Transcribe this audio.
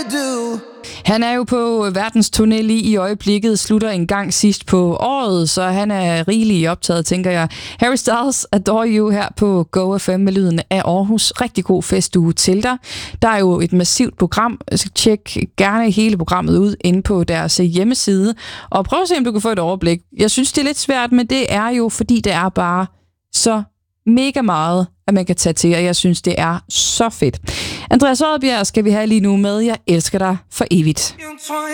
Han er jo på verdensturné lige i øjeblikket, slutter en gang sidst på året, så han er rigeligt optaget, tænker jeg. Harry Styles, Adore You her på Go FM med lyden af Aarhus. Rigtig god festuge til dig. Der er jo et massivt program. Tjek gerne hele programmet ud inde på deres hjemmeside, og prøv at se, om du kan få et overblik. Jeg synes, det er lidt svært, men det er jo, fordi det er bare så mega meget, at man kan tage til, og jeg synes, det er så fedt. Andreas Odbjerg skal vi have lige nu med. Jeg elsker dig for evigt.